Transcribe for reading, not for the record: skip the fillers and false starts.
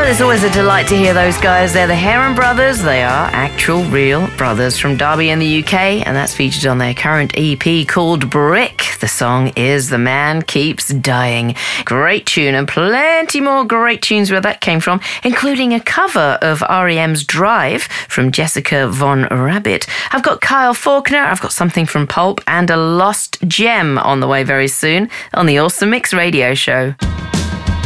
Well, it's always a delight to hear those guys. They're the Heron Brothers. They are actual, real brothers from Derby in the UK, and that's featured on their current EP called Brick. The song is The Man Keeps Dying. Great tune, and plenty more great tunes where that came from, including a cover of R.E.M's Drive from Jessica Von Rabbit. I've got Kyle Faulkner, I've got something from Pulp, and a lost gem on the way very soon on the Awesome Mix Radio Show.